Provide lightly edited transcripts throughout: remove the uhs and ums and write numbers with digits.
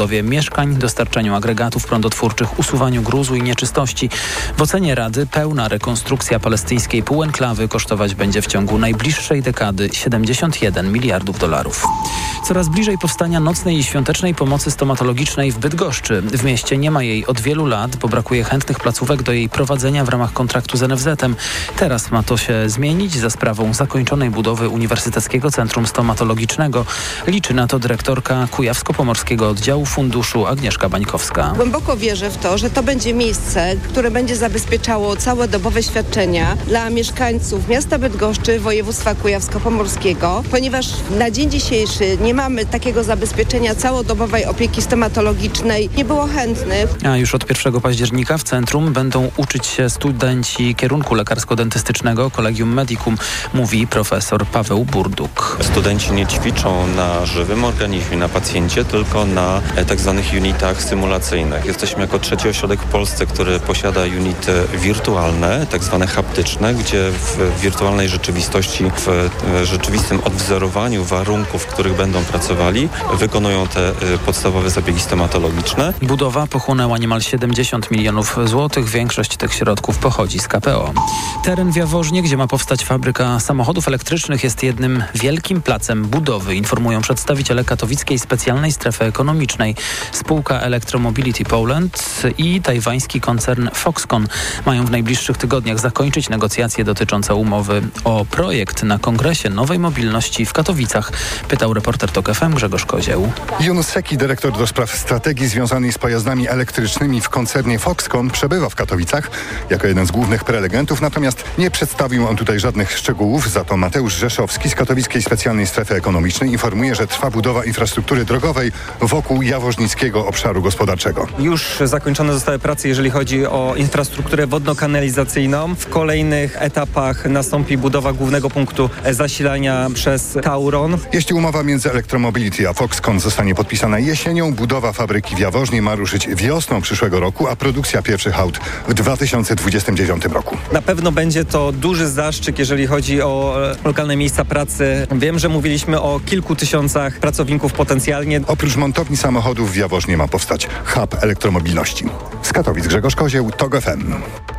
mieszkań, dostarczaniu agregatów prądotwórczych, usuwaniu gruzu i nieczystości. W ocenie Rady pełna rekonstrukcja palestyńskiej półenklawy kosztować będzie w ciągu najbliższej dekady 71 miliardów dolarów. Coraz bliżej powstania nocnej i świątecznej pomocy stomatologicznej w Bydgoszczy. W mieście nie ma jej od wielu lat, bo brakuje chętnych placówek do jej prowadzenia w ramach kontraktu z NFZ-em. Teraz ma to się zmienić za sprawą zakończonej budowy Uniwersyteckiego Centrum Stomatologicznego. Liczy na to dyrektorka Kujawsko-Pomorskiego Oddziału Funduszu Agnieszka Bańkowska. Głęboko wierzę w to, że to będzie miejsce, które będzie zabezpieczało całodobowe świadczenia dla mieszkańców miasta Bydgoszczy, województwa kujawsko-pomorskiego, ponieważ na dzień dzisiejszy nie mamy takiego zabezpieczenia całodobowej opieki stomatologicznej. Nie było chętnych. A już od 1 października w centrum będą uczyć się studenci kierunku lekarsko-dentystycznego Collegium Medicum, mówi profesor Paweł Burduk. Studenci nie ćwiczą na żywym organizmie, na pacjencie, tylko na tak zwanych unitach symulacyjnych. Jesteśmy jako trzeci ośrodek w Polsce, który posiada unity wirtualne, tak zwane haptyczne, gdzie w wirtualnej rzeczywistości, w rzeczywistym odwzorowaniu warunków, w których będą pracowali, wykonują te podstawowe zabiegi stomatologiczne. Budowa pochłonęła niemal 70 milionów złotych. Większość tych środków pochodzi z KPO. Teren w Jaworznie, gdzie ma powstać fabryka samochodów elektrycznych, jest jednym wielkim placem budowy, informują przedstawiciele katowickiej specjalnej strefy ekonomicznej. Spółka Electromobility Poland i tajwański koncern Foxconn mają w najbliższych tygodniach zakończyć negocjacje dotyczące umowy o projekt na Kongresie Nowej Mobilności w Katowicach, pytał reporter TOK FM Grzegorz Kozieł. Yunus Seki, dyrektor do spraw strategii związanej z pojazdami elektrycznymi w koncernie Foxconn, przebywa w Katowicach jako jeden z głównych prelegentów, natomiast nie przedstawił on tutaj żadnych szczegółów. Za to Mateusz Rzeszowski z katowickiej specjalnej strefy ekonomicznej informuje, że trwa budowa infrastruktury drogowej wokół jaworznickiego obszaru gospodarczego. Już zakończone zostały prace, jeżeli chodzi o infrastrukturę wodno-kanalizacyjną. W kolejnych etapach nastąpi budowa głównego punktu zasilania przez Tauron. Jeśli umowa między Electromobility a Foxconn zostanie podpisana jesienią, budowa fabryki w Jaworznie ma ruszyć wiosną przyszłego roku, a produkcja pierwszych aut w 2029 roku. Na pewno będzie to duży zastrzyk, jeżeli chodzi o lokalne miejsca pracy. Wiem, że mówiliśmy o kilku tysiącach pracowników potencjalnie. Oprócz montowni samochodów w Jaworznie ma powstać hub elektromobilności. Z Katowic Grzegorz Kozieł, TOK FM.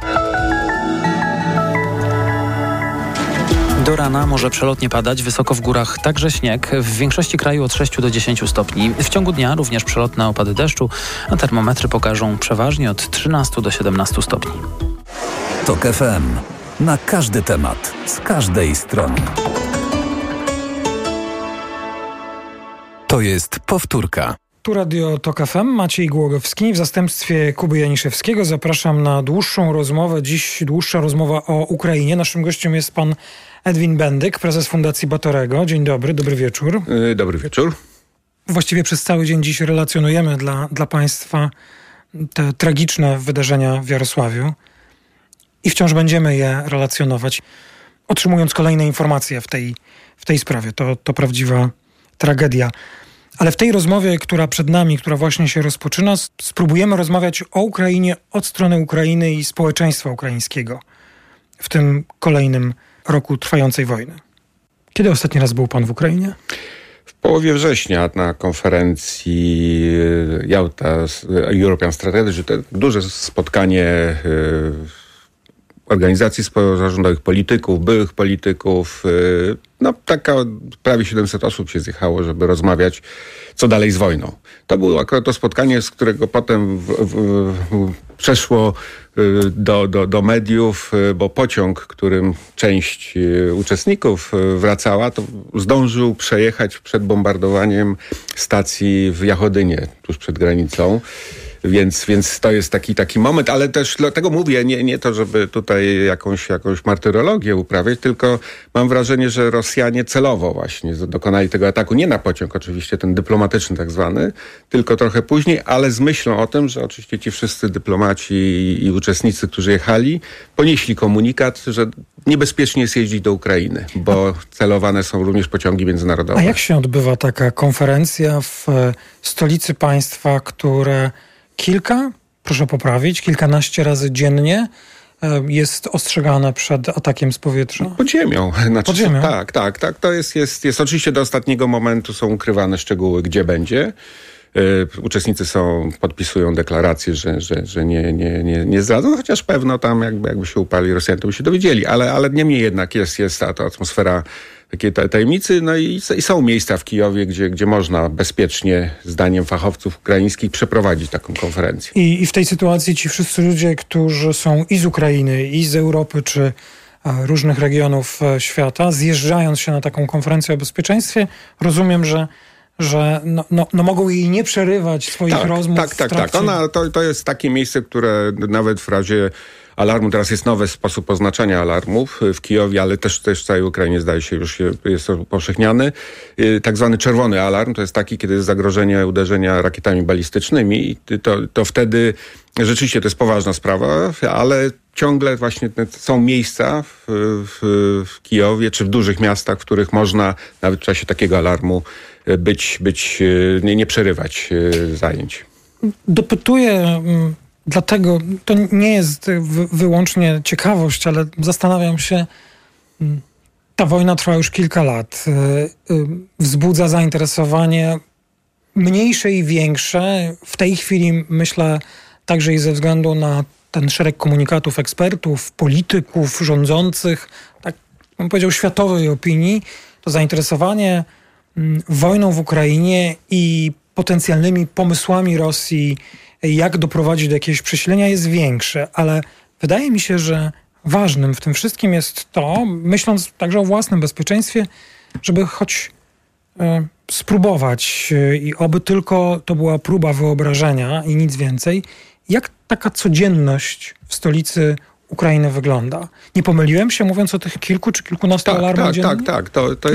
Do rana może przelotnie padać, wysoko w górach także śnieg, w większości kraju od 6 do 10 stopni. W ciągu dnia również przelotne opady deszczu, a termometry pokażą przeważnie od 13 do 17 stopni. TOK FM. Na każdy temat, z każdej strony. To jest powtórka. Tu Radio TOK FM, Maciej Głogowski w zastępstwie Kuby Janiszewskiego. Zapraszam na dłuższą rozmowę. Dziś dłuższa rozmowa o Ukrainie. Naszym gościem jest pan Edwin Bendyk, prezes Fundacji Batorego. Dzień dobry, dobry wieczór. Dobry wieczór. Właściwie przez cały dzień dziś relacjonujemy dla państwa te tragiczne wydarzenia w Jarosławiu i wciąż będziemy je relacjonować, otrzymując kolejne informacje w tej sprawie. To prawdziwa tragedia. Ale w tej rozmowie, która przed nami, która właśnie się rozpoczyna, spróbujemy rozmawiać o Ukrainie od strony Ukrainy i społeczeństwa ukraińskiego w tym kolejnym roku trwającej wojny. Kiedy ostatni raz był pan w Ukrainie? W połowie września na konferencji Yalta European Strategy, to duże spotkanie organizacji pozarządowych, polityków, byłych polityków. Prawie 700 osób się zjechało, żeby rozmawiać, co dalej z wojną. To było akurat to spotkanie, z którego potem przeszło do mediów, bo pociąg, którym część uczestników wracała, to zdążył przejechać przed bombardowaniem stacji w Jachodynie, tuż przed granicą. Więc to jest taki moment, ale też dlatego mówię, nie to, żeby tutaj jakąś martyrologię uprawiać, tylko mam wrażenie, że Rosjanie celowo właśnie dokonali tego ataku. Nie na pociąg oczywiście, ten dyplomatyczny tak zwany, tylko trochę później, ale z myślą o tym, że oczywiście ci wszyscy dyplomaci i uczestnicy, którzy jechali, ponieśli komunikat, że niebezpiecznie jest jeździć do Ukrainy, bo celowane są również pociągi międzynarodowe. A jak się odbywa taka konferencja w stolicy państwa, które proszę poprawić, kilkanaście razy dziennie jest ostrzegane przed atakiem z powietrza? Pod ziemią. Pod ziemią? Tak. To jest oczywiście do ostatniego momentu są ukrywane szczegóły, gdzie będzie. Uczestnicy podpisują deklarację, że nie zdradzą, chociaż pewno tam jakby się upali Rosjanie, to by się dowiedzieli, ale niemniej jednak jest ta atmosfera takiej tajemnicy, no i są miejsca w Kijowie, gdzie można bezpiecznie, zdaniem fachowców ukraińskich, przeprowadzić taką konferencję. I w tej sytuacji ci wszyscy ludzie, którzy są i z Ukrainy, i z Europy, czy różnych regionów świata, zjeżdżając się na taką konferencję o bezpieczeństwie, rozumiem, że mogą jej nie przerywać swoich rozmów. Tak. To jest takie miejsce, które nawet w razie alarmu, teraz jest nowy sposób oznaczania alarmów w Kijowie, ale też w całej Ukrainie zdaje się już jest to upowszechniany. Tak zwany czerwony alarm to jest taki, kiedy jest zagrożenie uderzenia rakietami balistycznymi i to wtedy rzeczywiście to jest poważna sprawa, ale ciągle właśnie są miejsca w Kijowie czy w dużych miastach, w których można nawet w czasie takiego alarmu nie przerywać zajęć. Dopytuję, dlatego to nie jest wyłącznie ciekawość, ale zastanawiam się, ta wojna trwa już kilka lat. Wzbudza zainteresowanie mniejsze i większe. W tej chwili myślę także i ze względu na ten szereg komunikatów ekspertów, polityków, rządzących, tak bym powiedział światowej opinii, to zainteresowanie wojną w Ukrainie i potencjalnymi pomysłami Rosji, jak doprowadzić do jakiegoś przesilenia, jest większe, ale wydaje mi się, że ważnym w tym wszystkim jest to, myśląc także o własnym bezpieczeństwie, żeby choć spróbować i oby tylko to była próba wyobrażenia i nic więcej, jak taka codzienność w stolicy Ukrainy wygląda. Nie pomyliłem się, mówiąc o tych kilku czy kilkunastu alarmach dziennie? Tak.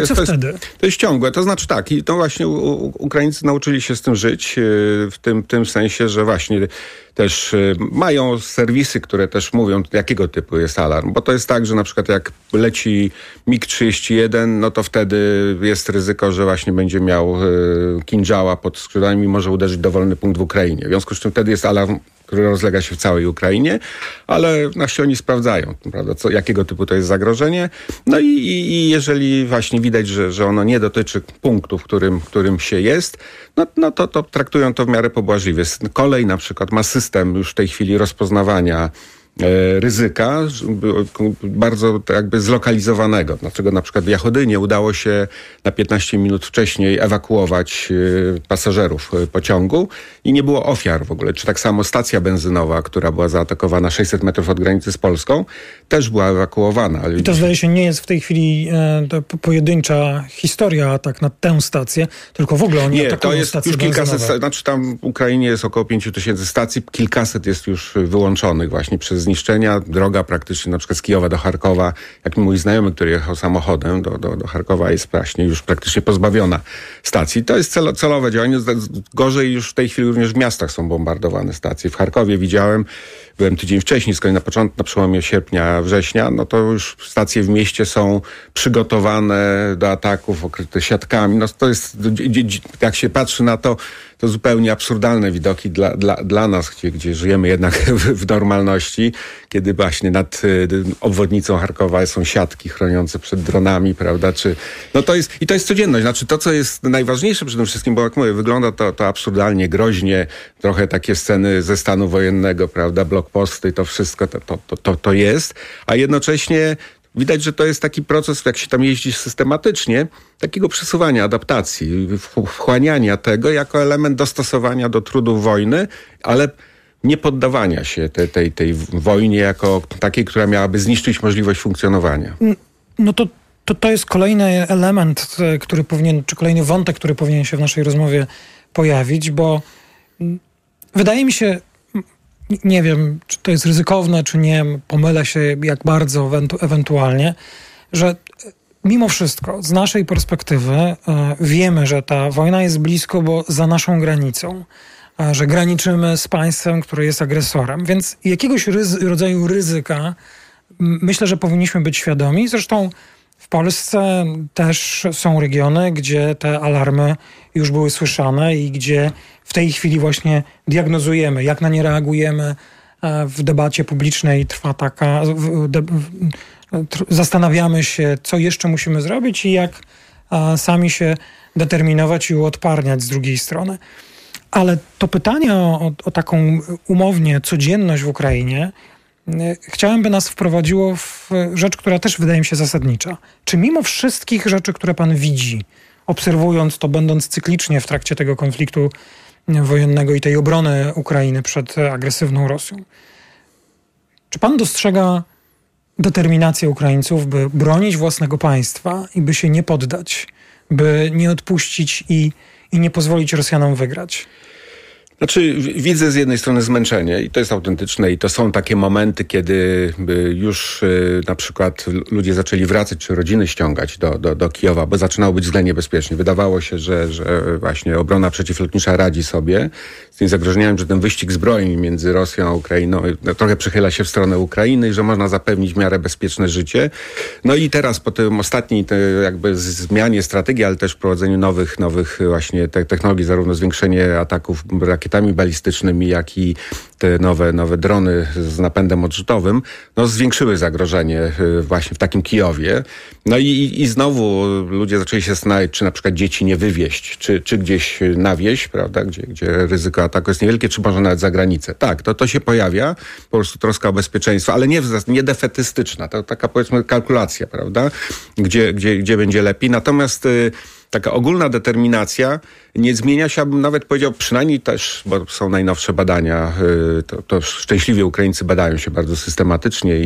To jest ciągłe. To znaczy tak, i to właśnie Ukraińcy nauczyli się z tym żyć, w tym sensie, że właśnie też mają serwisy, które też mówią, jakiego typu jest alarm. Bo to jest tak, że na przykład jak leci MiG-31, no to wtedy jest ryzyko, że właśnie będzie miał Kinżała pod skrzydłami i może uderzyć dowolny punkt w Ukrainie. W związku z czym wtedy jest alarm, który rozlega się w całej Ukrainie, ale właśnie oni sprawdzają, prawda, jakiego typu to jest zagrożenie. No i jeżeli właśnie widać, że ono nie dotyczy punktu, w którym się jest, no to traktują to w miarę pobłażliwie. Kolej na przykład ma system już w tej chwili rozpoznawania ryzyka bardzo jakby zlokalizowanego. Dlaczego na przykład w Jachodynie udało się na 15 minut wcześniej ewakuować pasażerów pociągu i nie było ofiar w ogóle. Czy tak samo stacja benzynowa, która była zaatakowana 600 metrów od granicy z Polską, też była ewakuowana. I to zdaje się nie jest w tej chwili pojedyncza historia atak na tę stację, tylko w ogóle oni atakują to jest stacje już kilkaset, benzynowe. znaczy tam w Ukrainie jest około 5000 stacji, kilkaset jest już wyłączonych właśnie przez zniszczenia. Droga praktycznie na przykład z Kijowa do Charkowa, jak mój znajomy, który jechał samochodem do Charkowa, jest właśnie już praktycznie pozbawiona stacji. To jest celowe działanie. Gorzej już w tej chwili również w miastach są bombardowane stacje. W Charkowie byłem tydzień wcześniej, z kolei na przełomie sierpnia, września, no to już stacje w mieście są przygotowane do ataków, okryte siatkami. No to jest, jak się patrzy na to zupełnie absurdalne widoki dla nas, gdzie żyjemy jednak w normalności, kiedy właśnie nad obwodnicą Charkowa są siatki chroniące przed dronami, prawda? To jest codzienność. Znaczy to, co jest najważniejsze przede wszystkim, bo jak mówię, wygląda to absurdalnie, groźnie, trochę takie sceny ze stanu wojennego, prawda? Blokposty, to wszystko to jest, a jednocześnie widać, że to jest taki proces, jak się tam jeździ systematycznie, takiego przesuwania, adaptacji, wchłaniania tego jako element dostosowania do trudów wojny, ale nie poddawania się tej wojnie jako takiej, która miałaby zniszczyć możliwość funkcjonowania. No to jest kolejny element, czy kolejny wątek, który powinien się w naszej rozmowie pojawić, bo wydaje mi się, nie wiem, czy to jest ryzykowne, czy nie, pomylę się jak bardzo ewentualnie, że mimo wszystko z naszej perspektywy wiemy, że ta wojna jest blisko, bo za naszą granicą, że graniczymy z państwem, które jest agresorem, więc jakiegoś rodzaju ryzyka myślę, że powinniśmy być świadomi. Zresztą w Polsce też są regiony, gdzie te alarmy już były słyszane i gdzie w tej chwili właśnie diagnozujemy, jak na nie reagujemy. W debacie publicznej trwa taka... Zastanawiamy się, co jeszcze musimy zrobić i jak sami się determinować i uodparniać z drugiej strony. Ale to pytanie o taką umownie codzienność w Ukrainie chciałem, by nas wprowadziło w rzecz, która też wydaje mi się zasadnicza. Czy mimo wszystkich rzeczy, które pan widzi, obserwując to, będąc cyklicznie w trakcie tego konfliktu wojennego i tej obrony Ukrainy przed agresywną Rosją, czy pan dostrzega determinację Ukraińców, by bronić własnego państwa i by się nie poddać, by nie odpuścić i nie pozwolić Rosjanom wygrać? Znaczy, widzę z jednej strony zmęczenie i to jest autentyczne i to są takie momenty, kiedy już na przykład ludzie zaczęli wracać, czy rodziny ściągać do Kijowa, bo zaczynało być względnie bezpiecznie. Wydawało się, że właśnie obrona przeciwlotnicza radzi sobie z tym zagrożeniami, że ten wyścig zbrojni między Rosją a Ukrainą trochę przychyla się w stronę Ukrainy i że można zapewnić w miarę bezpieczne życie. No i teraz po tym ostatniej jakby zmianie strategii, ale też wprowadzeniu nowych właśnie technologii, zarówno zwiększenie ataków rakietami balistycznymi, jak i te nowe drony z napędem odrzutowym, zwiększyły zagrożenie właśnie w takim Kijowie. No i znowu ludzie zaczęli się zastanawiać, czy na przykład dzieci nie wywieźć, czy gdzieś na wieś, prawda, gdzie ryzyko ataku jest niewielkie, czy może nawet za granicę. Tak, to się pojawia, po prostu troska o bezpieczeństwo, ale nie defetystyczna, to taka powiedzmy kalkulacja, prawda, gdzie będzie lepiej. Natomiast taka ogólna determinacja nie zmienia się, abym nawet powiedział, przynajmniej też, bo są najnowsze badania, to szczęśliwie Ukraińcy badają się bardzo systematycznie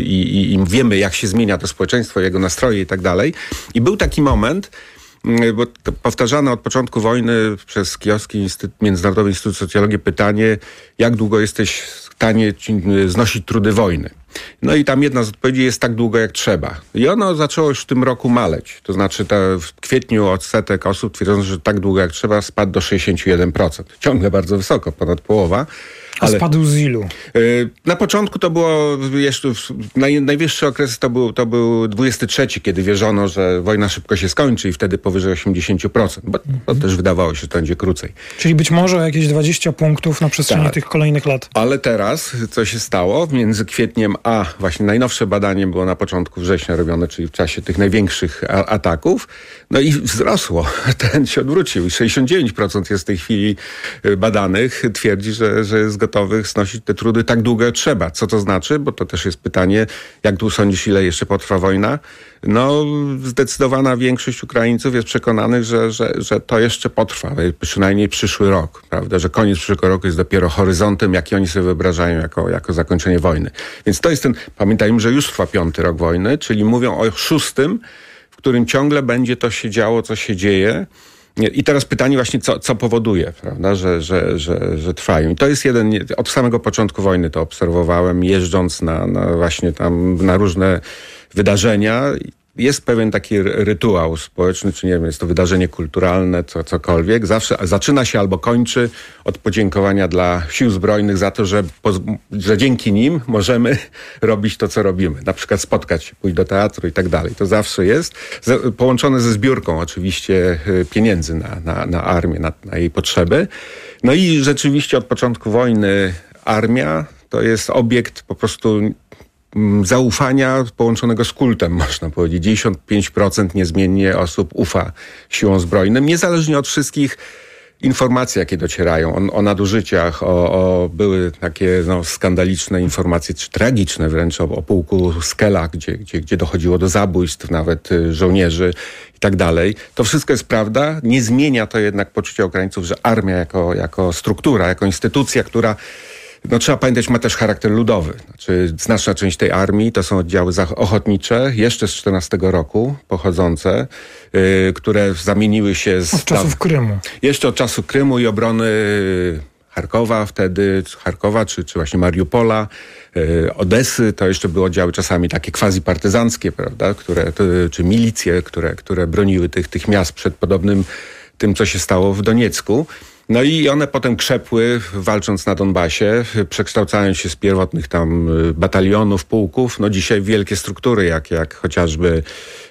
i wiemy, jak się zmienia to społeczeństwo, jego nastroje i tak dalej. I był taki moment, bo to powtarzane od początku wojny przez Kijowski Międzynarodowy Instytut Socjologii pytanie, jak długo jesteś w stanie znosić trudy wojny. No i tam jedna z odpowiedzi jest tak długo, jak trzeba. I ono zaczęło już w tym roku maleć. To znaczy w kwietniu odsetek osób twierdząc, że tak długo, jak trzeba, spadł do 61%. Ciągle bardzo wysoko, ponad połowa. A spadł z ilu? Na początku to było jeszcze, najwyższy okres to był 23, kiedy wierzono, że wojna szybko się skończy i wtedy powyżej 80%, bo to też wydawało się, że to będzie krócej. Czyli być może jakieś 20 punktów na przestrzeni tych kolejnych lat. Ale teraz, co się stało między kwietniem a właśnie najnowsze badanie było na początku września robione, czyli w czasie tych największych ataków, no i wzrosło. Ten się odwrócił i 69% jest w tej chwili badanych, twierdzi, że jest gotowych znosić te trudy tak długo jak trzeba. Co to znaczy? Bo to też jest pytanie, jak długo sądzisz, ile jeszcze potrwa wojna? No, zdecydowana większość Ukraińców jest przekonanych, że to jeszcze potrwa, przynajmniej przyszły rok, prawda? Że koniec przyszłego roku jest dopiero horyzontem, jaki oni sobie wyobrażają jako zakończenie wojny. Więc to jest pamiętajmy, że już trwa 5. rok wojny, czyli mówią o 6., w którym ciągle będzie to się działo, co się dzieje. I teraz pytanie właśnie, co powoduje, prawda, że trwają. I to jest od samego początku wojny to obserwowałem, jeżdżąc właśnie tam na różne wydarzenia. Jest pewien taki rytuał społeczny, czy nie wiem, jest to wydarzenie kulturalne, cokolwiek. Zawsze zaczyna się albo kończy od podziękowania dla sił zbrojnych za to, że dzięki nim możemy robić to, co robimy. Na przykład spotkać się, pójść do teatru i tak dalej. To zawsze jest. Połączone ze zbiórką oczywiście pieniędzy na armię, na jej potrzeby. No i rzeczywiście od początku wojny armia to jest obiekt po prostu zaufania połączonego z kultem, można powiedzieć. 95% niezmiennie osób ufa siłom zbrojnym, niezależnie od wszystkich informacji, jakie docierają o nadużyciach, były takie skandaliczne informacje, czy tragiczne wręcz o pułku Skela, gdzie dochodziło do zabójstw nawet żołnierzy i tak dalej. To wszystko jest prawda. Nie zmienia to jednak poczucia Ukraińców, że armia jako struktura, jako instytucja, która trzeba pamiętać, ma też charakter ludowy. Znaczy, znaczna część tej armii to są oddziały ochotnicze, jeszcze z 14 roku pochodzące, które zamieniły się od czasów Krymu. Jeszcze od czasu Krymu i obrony Charkowa, czy właśnie Mariupola, Odesy, to jeszcze były oddziały czasami takie quasi-partyzanckie, prawda, czy milicje, które broniły tych miast przed podobnym tym, co się stało w Doniecku. No i one potem krzepły, walcząc na Donbasie, przekształcając się z pierwotnych tam batalionów, pułków, dzisiaj wielkie struktury, jak chociażby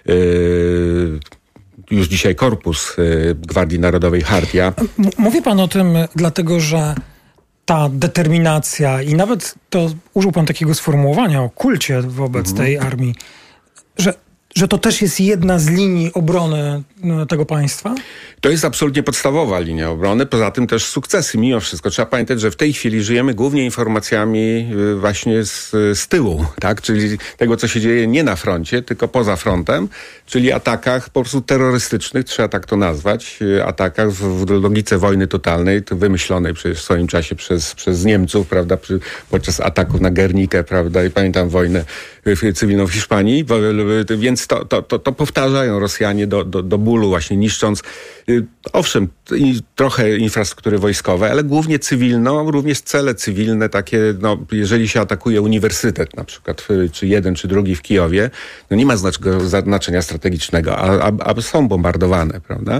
już dzisiaj Korpus Gwardii Narodowej Chartia. Mówi pan o tym dlatego, że ta determinacja i nawet to użył pan takiego sformułowania o kulcie wobec tej armii, że że to też jest jedna z linii obrony tego państwa? To jest absolutnie podstawowa linia obrony, poza tym też sukcesy mimo wszystko. Trzeba pamiętać, że w tej chwili żyjemy głównie informacjami właśnie z tyłu, tak? Czyli tego, co się dzieje nie na froncie, tylko poza frontem, czyli atakach po prostu terrorystycznych, trzeba tak to nazwać, atakach w logice wojny totalnej, to wymyślonej przecież w swoim czasie przez Niemców, prawda, podczas ataków na Guernikę, prawda, i pamiętam wojnę cywilną w Hiszpanii, więc to powtarzają Rosjanie do bólu, właśnie niszcząc, owszem, trochę infrastruktury wojskowej, ale głównie cywilną, również cele cywilne, takie, jeżeli się atakuje uniwersytet na przykład, czy jeden, czy drugi w Kijowie, nie ma znaczenia strategicznego, a są bombardowane, prawda?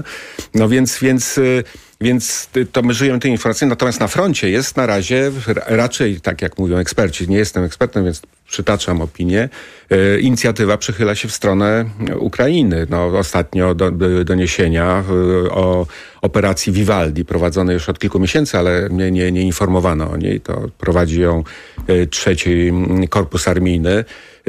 Więc to my żyjemy tej informacji, natomiast na froncie jest na razie raczej, tak jak mówią eksperci, nie jestem ekspertem, więc przytaczam opinię, inicjatywa przychyla się w stronę Ukrainy. Ostatnio były doniesienia o operacji Vivaldi, prowadzonej już od kilku miesięcy, ale nie informowano o niej. To prowadzi ją trzeci Korpus Armijny.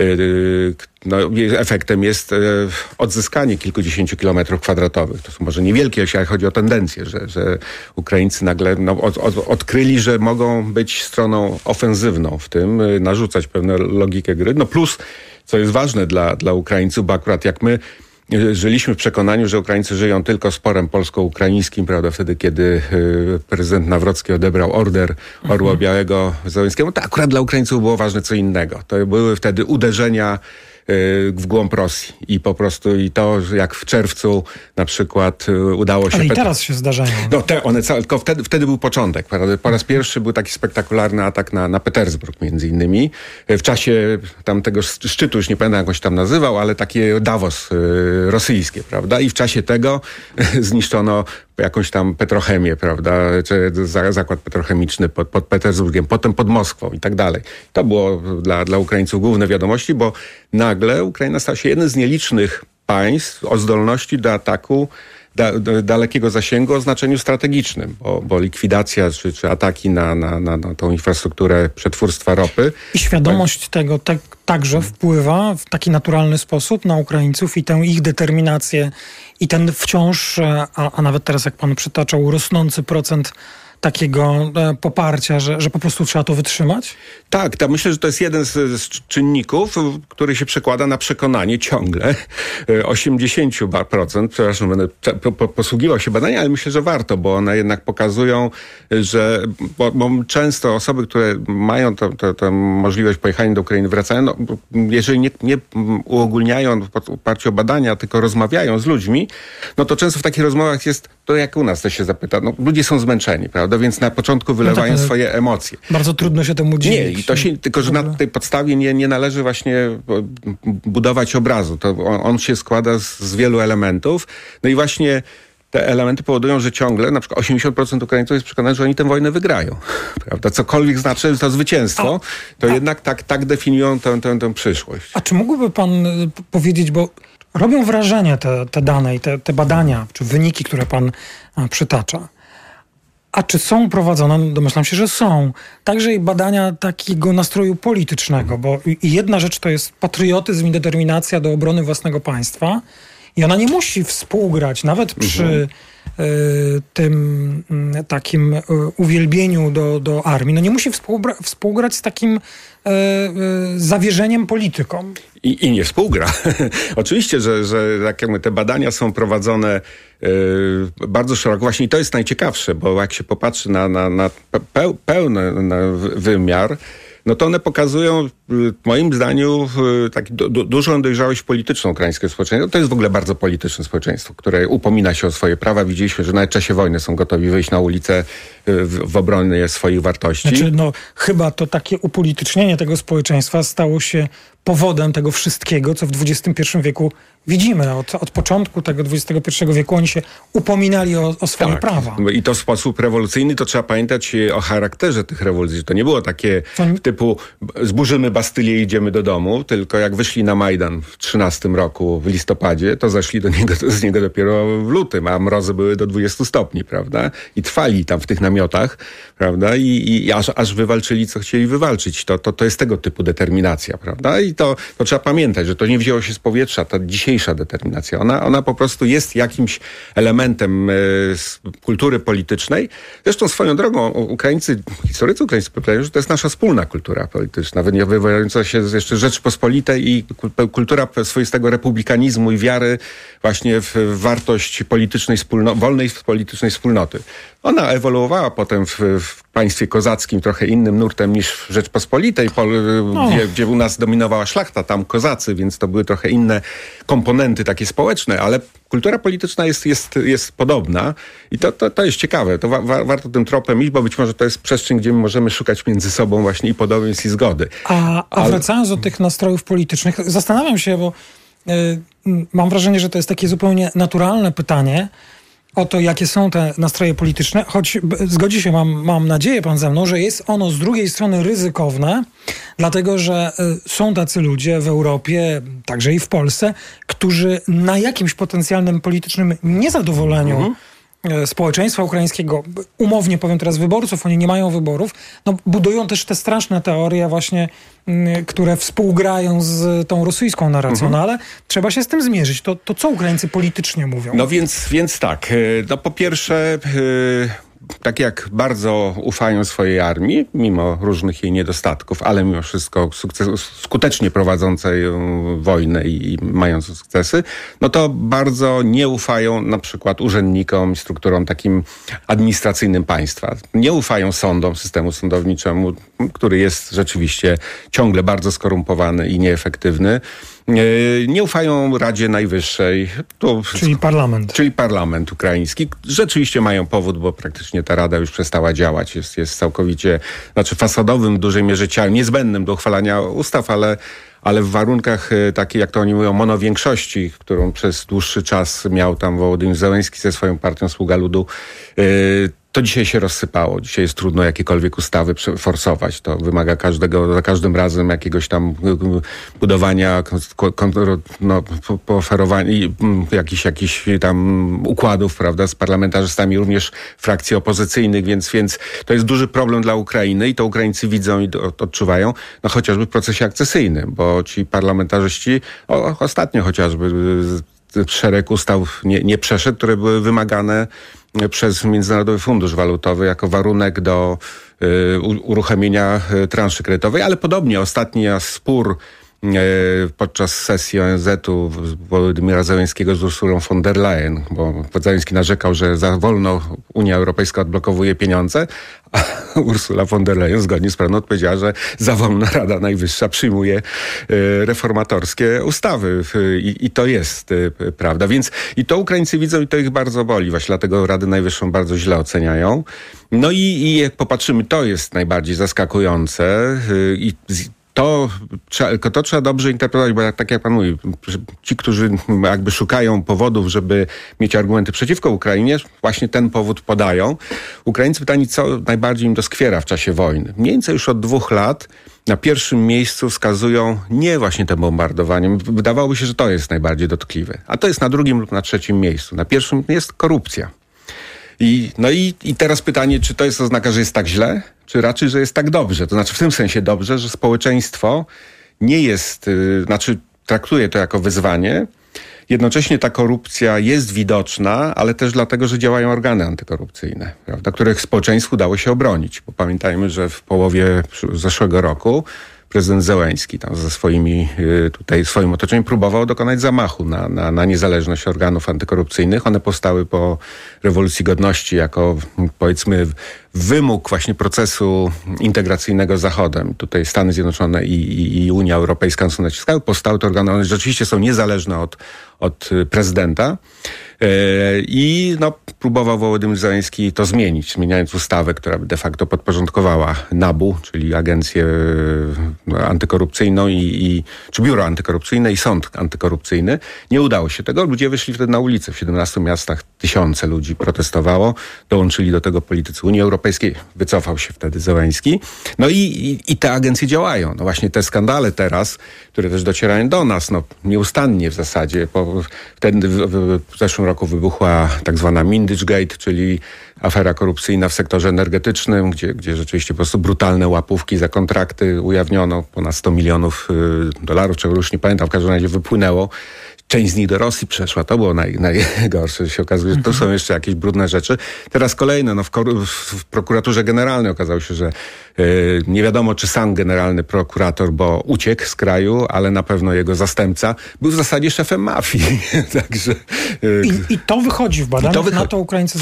Efektem jest odzyskanie kilkudziesięciu kilometrów kwadratowych. To są może niewielkie, ale chodzi o tendencję, że Ukraińcy nagle odkryli, że mogą być stroną ofensywną w tym, narzucać pewną logikę gry. Plus, co jest ważne dla Ukraińców, bo akurat jak my żyliśmy w przekonaniu, że Ukraińcy żyją tylko sporem polsko-ukraińskim, prawda, wtedy, kiedy prezydent Nawrocki odebrał order Orła Białego Zełenskiemu, to akurat dla Ukraińców było ważne co innego. To były wtedy uderzenia w głąb Rosji i po prostu to, jak w czerwcu na przykład udało się... Ale i teraz się zdarzają. Tylko wtedy był początek. Po raz pierwszy był taki spektakularny atak na Petersburg między innymi. W czasie tamtego szczytu, już nie pamiętam jak on się tam nazywał, ale takie Davos rosyjskie, prawda? I w czasie tego zniszczono jakąś tam petrochemię, prawda, czy zakład petrochemiczny pod Petersburgiem, potem pod Moskwą i tak dalej. To było dla Ukraińców główne wiadomości, bo nagle Ukraina stała się jednym z nielicznych państw o zdolności do ataku dalekiego zasięgu o znaczeniu strategicznym, bo likwidacja czy ataki na tą infrastrukturę przetwórstwa ropy. I świadomość tego także wpływa w taki naturalny sposób na Ukraińców i tę ich determinację i ten wciąż, a nawet teraz jak pan przytaczał, rosnący procent takiego poparcia, że po prostu trzeba to wytrzymać? Tak, myślę, że to jest jeden z czynników, który się przekłada na przekonanie ciągle 80%, przepraszam, będę posługiwał się badaniami, ale myślę, że warto, bo one jednak pokazują, że bo często osoby, które mają tę możliwość pojechania do Ukrainy, wracają, jeżeli nie uogólniają w oparciu o badania, tylko rozmawiają z ludźmi, to często w takich rozmowach jest to, jak u nas to się zapyta. Ludzie są zmęczeni, prawda? Więc na początku wylewają swoje emocje. Bardzo trudno się temu dzielić. Tylko że na tej podstawie nie należy właśnie budować obrazu. On się składa z wielu elementów. I właśnie te elementy powodują, że ciągle na przykład 80% Ukraińców jest przekonanych, że oni tę wojnę wygrają. Prawda? Cokolwiek znaczy to zwycięstwo, jednak tak definiują tę przyszłość. A czy mógłby pan powiedzieć, bo robią wrażenie te dane i te badania, czy wyniki, które pan przytacza. A czy są prowadzone, domyślam się, że są, także i badania takiego nastroju politycznego, bo jedna rzecz to jest patriotyzm i determinacja do obrony własnego państwa i ona nie musi współgrać, nawet przy tym takim uwielbieniu do armii, nie musi współgrać z takim zawierzeniem politykom. I nie współgra. Oczywiście, że tak jak te badania są prowadzone bardzo szeroko. Właśnie i to jest najciekawsze, bo jak się popatrzy na pełny wymiar, to one pokazują, moim zdaniem, dużą dojrzałość polityczną ukraińskiego społeczeństwa. To jest w ogóle bardzo polityczne społeczeństwo, które upomina się o swoje prawa. Widzieliśmy, że nawet w czasie wojny są gotowi wyjść na ulicę w obronie swoich wartości. Chyba to takie upolitycznienie tego społeczeństwa stało się powodem tego wszystkiego, co w XXI wieku widzimy. Od początku tego XXI wieku oni się upominali o swoje prawa. I to w sposób rewolucyjny, to trzeba pamiętać o charakterze tych rewolucji. To nie było takie typu zburzymy Bastylię idziemy do domu, tylko jak wyszli na Majdan w 13 roku, w listopadzie, to zeszli z niego dopiero w lutym, a mrozy były do 20 stopni, prawda? I trwali tam w tych namiotach, prawda? I aż wywalczyli, co chcieli wywalczyć. To jest tego typu determinacja, prawda? I to trzeba pamiętać, że to nie wzięło się z powietrza, ta dzisiejsza determinacja. Ona po prostu jest jakimś elementem kultury politycznej. Zresztą swoją drogą historycy ukraińscy powiadają, że to jest nasza wspólna kultura polityczna, wywołująca się z jeszcze Rzeczypospolitej i kultura swoistego republikanizmu i wiary właśnie w wartość politycznej wolnej politycznej wspólnoty. Ona ewoluowała potem w państwie kozackim trochę innym nurtem niż w Rzeczpospolitej, gdzie u nas dominowała szlachta, tam kozacy, więc to były trochę inne komponenty takie społeczne, ale kultura polityczna jest podobna i to jest ciekawe. To warto tym tropem iść, bo być może to jest przestrzeń, gdzie my możemy szukać między sobą właśnie i podobieństw i zgody. A wracając do tych nastrojów politycznych, zastanawiam się, bo mam wrażenie, że to jest takie zupełnie naturalne pytanie o to, jakie są te nastroje polityczne, choć zgodzi się, mam nadzieję pan ze mną, że jest ono z drugiej strony ryzykowne, dlatego że są tacy ludzie w Europie, także i w Polsce, którzy na jakimś potencjalnym politycznym niezadowoleniu społeczeństwa ukraińskiego, umownie powiem teraz wyborców, oni nie mają wyborów, budują też te straszne teorie właśnie, które współgrają z tą rosyjską narracją, ale trzeba się z tym zmierzyć. To co Ukraińcy politycznie mówią? No więc tak, po pierwsze tak jak bardzo ufają swojej armii, mimo różnych jej niedostatków, ale mimo wszystko skutecznie prowadzącej wojnę i mając sukcesy, no to bardzo nie ufają na przykład urzędnikom, strukturom takim administracyjnym państwa. Nie ufają sądom, systemu sądowniczemu, który jest rzeczywiście ciągle bardzo skorumpowany i nieefektywny. Nie ufają Radzie Najwyższej. Czyli parlament ukraiński. Rzeczywiście mają powód, bo praktycznie ta Rada już przestała działać. Jest całkowicie, fasadowym w dużej mierze ciałem, niezbędnym do uchwalania ustaw, ale w warunkach takiej, jak to oni mówią, monowiększości, którą przez dłuższy czas miał tam Wołodymyr Zełenski ze swoją partią Sługa Ludu, to dzisiaj się rozsypało. Dzisiaj jest trudno jakiekolwiek ustawy forsować. To wymaga za każdym razem jakiegoś tam budowania, pooferowania jakichś tam układów, prawda, z parlamentarzystami również frakcji opozycyjnych, więc to jest duży problem dla Ukrainy i to Ukraińcy widzą i odczuwają, chociażby w procesie akcesyjnym, bo ci parlamentarzyści ostatnio chociażby szereg ustaw nie przeszedł, które były wymagane przez Międzynarodowy Fundusz Walutowy jako warunek do uruchomienia transzy kredytowej, ale podobnie ostatni spór podczas sesji ONZ-u Wołodymyra Zełenskiego z Ursulą von der Leyen, bo Zełenski narzekał, że za wolno Unia Europejska odblokowuje pieniądze, a Ursula von der Leyen zgodnie z prawdą odpowiedziała, że za wolno Rada Najwyższa przyjmuje reformatorskie ustawy i to jest prawda. Więc i to Ukraińcy widzą i to ich bardzo boli. Właśnie dlatego Radę Najwyższą bardzo źle oceniają. No i jak popatrzymy, to jest najbardziej zaskakujące to trzeba dobrze interpretować, bo tak jak pan mówi, ci, którzy jakby szukają powodów, żeby mieć argumenty przeciwko Ukrainie, właśnie ten powód podają. Ukraińcy pytani, co najbardziej im doskwiera w czasie wojny. Mniej więcej już od 2 lat na pierwszim miejscu wskazują nie właśnie te bombardowanie. Wydawałoby się, że to jest najbardziej dotkliwe. A to jest na 2. lub na 3. miejscu. Na pierwszym jest korupcja. I teraz pytanie, czy to jest oznaka, że jest tak źle, czy raczej, że jest tak dobrze? To znaczy w tym sensie dobrze, że społeczeństwo nie jest, traktuje to jako wyzwanie. Jednocześnie ta korupcja jest widoczna, ale też dlatego, że działają organy antykorupcyjne, prawda, których społeczeństwu udało się obronić. Bo pamiętajmy, że w połowie zeszłego roku prezydent Zełenski tam ze swoim otoczeniem próbował dokonać zamachu na niezależność organów antykorupcyjnych. One powstały po rewolucji godności jako, powiedzmy, wymóg właśnie procesu integracyjnego z Zachodem. Tutaj Stany Zjednoczone i Unia Europejska są naciskały. Powstały te organy, one rzeczywiście są niezależne od prezydenta. I próbował Wołodymyr Zełenski to zmienić, zmieniając ustawę, która by de facto podporządkowała NABU, czyli agencję antykorupcyjną czy biuro antykorupcyjne i sąd antykorupcyjny. Nie udało się tego. Ludzie wyszli wtedy na ulicę. W 17 miastach 1000 ludzi protestowało. Dołączyli do tego politycy Unii Europejskiej, Europejskiej wycofał się wtedy Zełenski. No i te agencje działają. No właśnie te skandale teraz, które też docierają do nas, no nieustannie w zasadzie. Wtedy w zeszłym roku wybuchła tak zwana Mindyczgate, czyli afera korupcyjna w sektorze energetycznym, gdzie rzeczywiście po prostu brutalne łapówki za kontrakty ujawniono. Ponad $100 milionów, czego już nie pamiętam, w każdym razie wypłynęło. Część z nich do Rosji przeszła. To było najgorsze. Się okazuje, że to są jeszcze jakieś brudne rzeczy. Teraz kolejne. No w prokuraturze generalnej okazało się, że nie wiadomo, czy sam generalny prokurator, bo uciekł z kraju, ale na pewno jego zastępca był w zasadzie szefem mafii. Także, I to wychodzi w badaniach. Na to Ukraińcy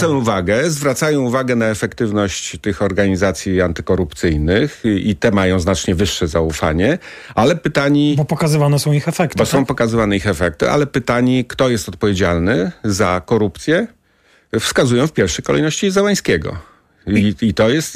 zwracają uwagę na efektywność tych organizacji antykorupcyjnych i te mają znacznie wyższe zaufanie, ale pytani... Bo pokazywane są ich efekty. Bo są pokazywane ich efekty, ale pytani, kto jest odpowiedzialny za korupcję, wskazują w pierwszej kolejności Zełenskiego. I to jest,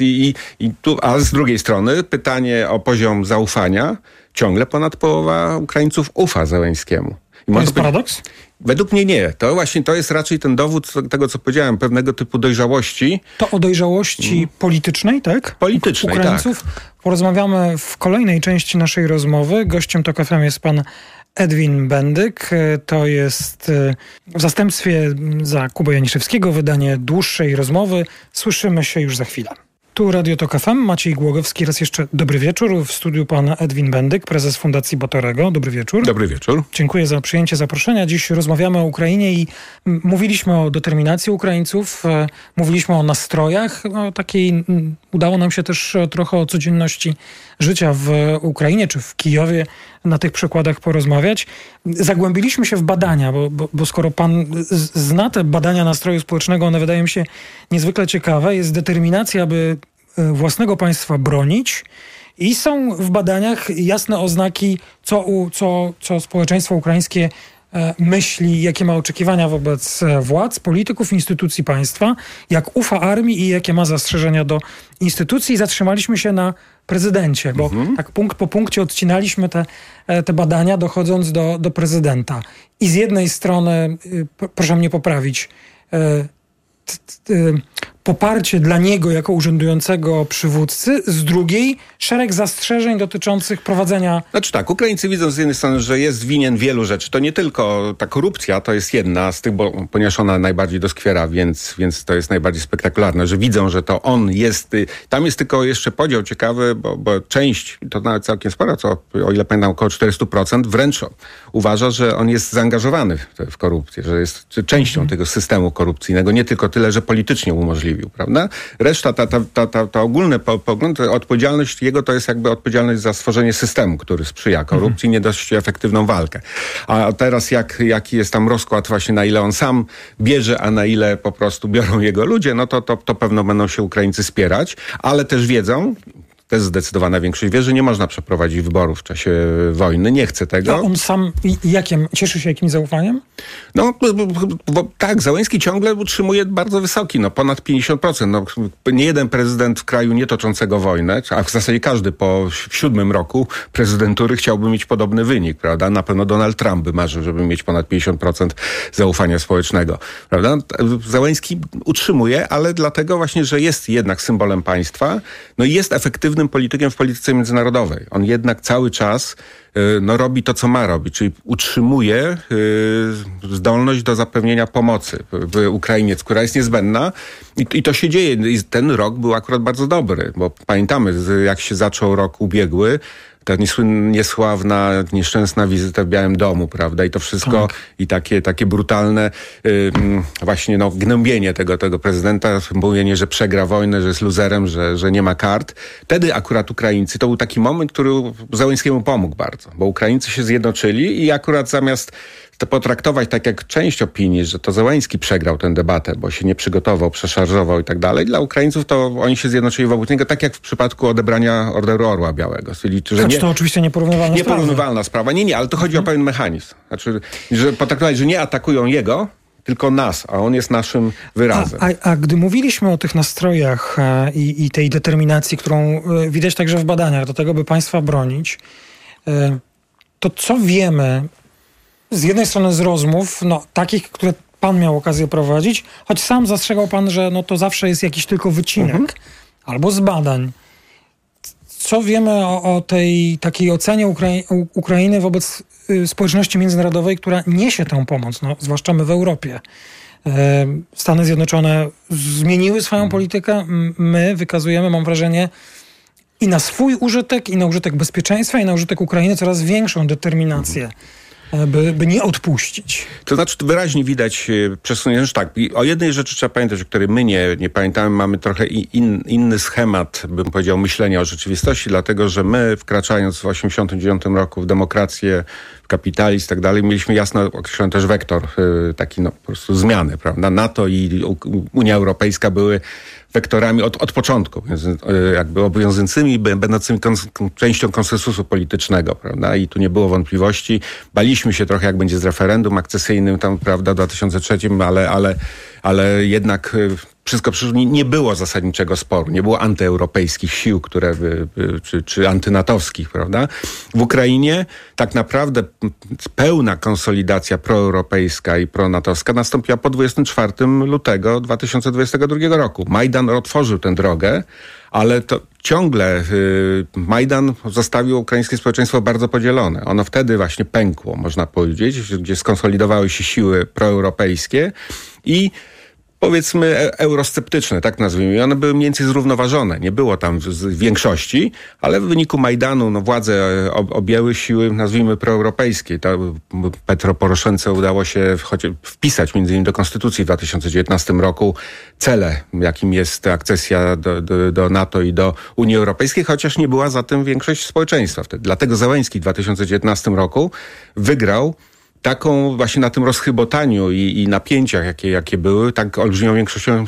a z drugiej strony pytanie o poziom zaufania, ciągle ponad połowa Ukraińców ufa Zełenskiemu. To jest paradoks? Według mnie nie. To jest raczej ten dowód tego, co powiedziałem, pewnego typu dojrzałości. To o dojrzałości politycznej, tak? Politycznej, Ukraińców. Tak. Porozmawiamy w kolejnej części naszej rozmowy. Gościem TOK FM jest pan Edwin Bendyk. To jest w zastępstwie za Kubę Janiszewskiego wydanie dłuższej rozmowy. Słyszymy się już za chwilę. Tu Radio TOK FM, Maciej Głogowski. Raz jeszcze dobry wieczór. W studiu pan Edwin Bendyk, prezes Fundacji Batorego. Dobry wieczór. Dobry wieczór. Dziękuję za przyjęcie zaproszenia. Dziś rozmawiamy o Ukrainie i mówiliśmy o determinacji Ukraińców, mówiliśmy o nastrojach, udało nam się też trochę o codzienności życia w Ukrainie czy w Kijowie na tych przykładach porozmawiać. Zagłębiliśmy się w badania, bo skoro pan zna te badania nastroju społecznego, one wydają mi się niezwykle ciekawe. Jest determinacja, aby własnego państwa bronić i są w badaniach jasne oznaki, co społeczeństwo ukraińskie myśli, jakie ma oczekiwania wobec władz, polityków, instytucji państwa, jak ufa armii i jakie ma zastrzeżenia do instytucji. Zatrzymaliśmy się na prezydencie, bo tak punkt po punkcie odcinaliśmy te badania, dochodząc do prezydenta. I z jednej strony, proszę mnie poprawić, poparcie dla niego jako urzędującego przywódcy, z drugiej szereg zastrzeżeń dotyczących prowadzenia... Znaczy tak, Ukraińcy widzą z jednej strony, że jest winien wielu rzeczy. To nie tylko ta korupcja, to jest jedna z tych, ponieważ ona najbardziej doskwiera, więc to jest najbardziej spektakularne, że widzą, że to on jest... Tam jest tylko jeszcze podział ciekawy, bo część, to nawet całkiem sporo, o ile pamiętam, około 400%, wręcz uważa, że on jest zaangażowany w korupcję, że jest częścią tego systemu korupcyjnego, nie tylko tyle, że politycznie umożliwi. Prawda? Reszta, ta ogólna pogląd, odpowiedzialność jego to jest jakby odpowiedzialność za stworzenie systemu, który sprzyja korupcji, nie dość efektywną walkę. A teraz jaki jest tam rozkład właśnie, na ile on sam bierze, a na ile po prostu biorą jego ludzie, no to pewno będą się Ukraińcy spierać, ale też wiedzą, też zdecydowana większość wie, że nie można przeprowadzić wyborów w czasie wojny. Nie chce tego. A on sam cieszy się jakimś zaufaniem? No, bo tak, Zełenski ciągle utrzymuje bardzo wysoki, ponad 50%. Nie jeden prezydent w kraju nie toczącego wojnę, a w zasadzie każdy po 7 roku prezydentury chciałby mieć podobny wynik, prawda? Na pewno Donald Trump by marzył, żeby mieć ponad 50% zaufania społecznego, prawda? Zełenski utrzymuje, ale dlatego właśnie, że jest jednak symbolem państwa, i jest efektywnym politykiem w polityce międzynarodowej. On jednak cały czas robi to, co ma robić, czyli utrzymuje zdolność do zapewnienia pomocy w Ukrainie, która jest niezbędna i to się dzieje. I ten rok był akurat bardzo dobry, bo pamiętamy, jak się zaczął rok ubiegły, ta niesławna, nieszczęsna wizyta w Białym Domu, prawda? I to wszystko, i takie brutalne właśnie gnębienie tego prezydenta, mówienie, że przegra wojnę, że jest luzerem, że nie ma kart. Wtedy akurat Ukraińcy, to był taki moment, który Zełenskiemu pomógł bardzo, bo Ukraińcy się zjednoczyli i akurat zamiast to potraktować tak jak część opinii, że to Zełenski przegrał tę debatę, bo się nie przygotował, przeszarżował i tak dalej. Dla Ukraińców to oni się zjednoczyli wokół niego, tak jak w przypadku odebrania Orderu Orła Białego. Czyli, to oczywiście nieporównywalna sprawa. Nie, ale to chodzi o pewien mechanizm. Znaczy, że potraktować, że nie atakują jego, tylko nas, a on jest naszym wyrazem. A gdy mówiliśmy o tych nastrojach i tej determinacji, którą widać także w badaniach do tego, by państwa bronić, to co wiemy z jednej strony z rozmów, takich, które pan miał okazję prowadzić, choć sam zastrzegał pan, że no to zawsze jest jakiś tylko wycinek albo z badań. Co wiemy o tej takiej ocenie Ukrainy wobec społeczności międzynarodowej, która niesie tę pomoc, no, zwłaszcza my w Europie? Stany Zjednoczone zmieniły swoją politykę. My wykazujemy, mam wrażenie, i na swój użytek, i na użytek bezpieczeństwa, i na użytek Ukrainy coraz większą determinację, by nie odpuścić. To znaczy wyraźnie widać przesunięcie, tak. O jednej rzeczy trzeba pamiętać, o której my nie pamiętamy. Mamy trochę inny schemat, bym powiedział, myślenia o rzeczywistości, dlatego że my, wkraczając w 1989 roku w demokrację, w kapitalizm i tak dalej, mieliśmy jasno określony też wektor taki po prostu zmiany, prawda? NATO i Unia Europejska były wektorami od początku, jakby obowiązującymi, będącymi częścią konsensusu politycznego, prawda? I tu nie było wątpliwości. Baliśmy się trochę, jak będzie z referendum akcesyjnym tam, prawda, w 2003, ale jednak wszystko nie było zasadniczego sporu, nie było antyeuropejskich sił, które czy antynatowskich, prawda? W Ukrainie tak naprawdę pełna konsolidacja proeuropejska i pronatowska nastąpiła po 24 lutego 2022 roku. Majdan otworzył tę drogę, ale to ciągle Majdan zostawił ukraińskie społeczeństwo bardzo podzielone. Ono wtedy właśnie pękło, można powiedzieć, gdzie skonsolidowały się siły proeuropejskie i powiedzmy eurosceptyczne, tak nazwijmy. I one były mniej więcej zrównoważone. Nie było tam większości, ale w wyniku Majdanu władze objęły siły, nazwijmy, proeuropejskie. To Petro Poroszence udało się wpisać między innymi do konstytucji w 2019 roku cele, jakim jest akcesja do NATO i do Unii Europejskiej, chociaż nie była za tym większość społeczeństwa wtedy. Dlatego Zełenski w 2019 roku wygrał taką właśnie na tym rozchybotaniu i napięciach, jakie były, tak olbrzymią większością